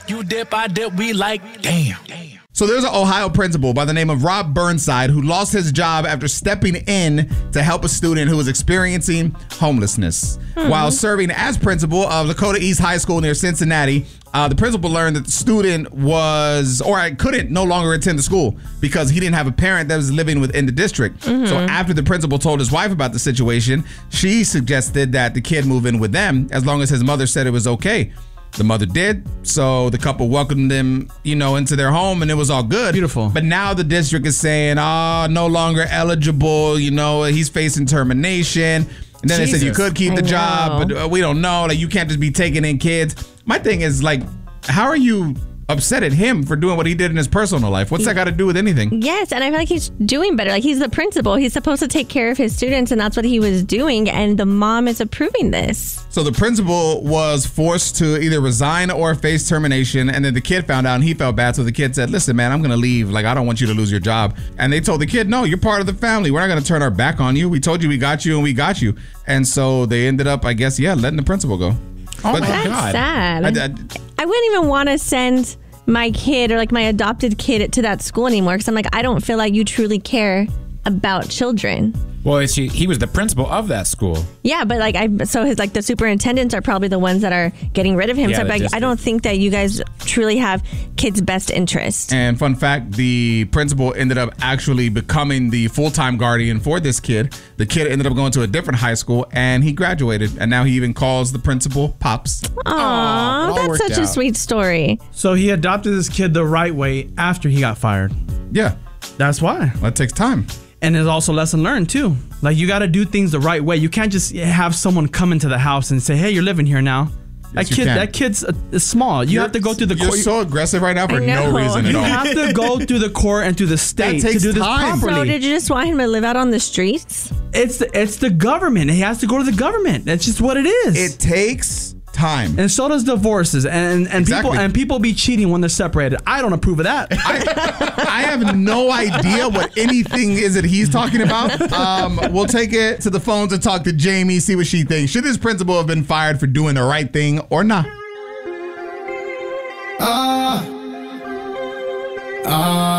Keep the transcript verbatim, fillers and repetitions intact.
You dip, I dip, we like, damn. So there's an Ohio principal by the name of Rob Burnside who lost his job after stepping in to help a student who was experiencing homelessness. Hmm. While serving as principal of Lakota East High School near Cincinnati, uh, the principal learned that the student was, or I couldn't no longer attend the school because he didn't have a parent that was living within the district. Mm-hmm. So after the principal told his wife about the situation, she suggested that the kid move in with them as long as his mother said it was okay. The mother did, so the couple welcomed them, you know, into their home, and it was all good. Beautiful. But now the district is saying, oh, no longer eligible, you know, he's facing termination. And then Jesus. They said you could keep the job, but we don't know. Like, you can't just be taking in kids. My thing is, like, how are you upset at him for doing what he did in his personal life? What's that got to do with anything? Yes, and I feel like he's doing better. Like, he's the principal. He's supposed to take care of his students, and that's what he was doing, and the mom is approving this. So the principal was forced to either resign or face termination, and then the kid found out, and he felt bad, so the kid said, listen, man, I'm going to leave. Like, I don't want you to lose your job. And they told the kid, no, you're part of the family. We're not going to turn our back on you. We told you we got you, and we got you. And so they ended up, I guess, yeah, letting the principal go. Oh, but, my that's God. sad. I, I, I wouldn't even want to send my kid or like my adopted kid to that school anymore because I'm like, I don't feel like you truly care about children. Well, is he, he was the principal of that school. Yeah, but like I so his like the superintendents are probably the ones that are getting rid of him. Yeah, so like, I don't think that you guys truly have kids' best interest. And fun fact, the principal ended up actually becoming the full-time guardian for this kid. The kid ended up going to a different high school and he graduated, and now he even calls the principal Pops. Aww, that's such out. a sweet story. So he adopted this kid the right way after he got fired. Yeah. That's why. That takes time. And there's also lesson learned too. Like, you got to do things the right way. You can't just have someone come into the house and say, "Hey, you're living here now." Yes, that kid, that kid's uh, is small. You you're, have to go through the you're court. You're so aggressive right now for no reason at you all. You have to go through the court and through the state to do this time. properly. So did you just want him to live out on the streets? It's the, it's the government. He has to go to the government. That's just what it is. It takes time. And so does divorces, and and exactly. people and people be cheating when they're separated. I don't approve of that. I, I have no idea what anything is that he's talking about. Um, we'll take it to the phones and talk to Jamie, see what she thinks. Should this principal have been fired for doing the right thing or not? Ah, uh, ah. Uh.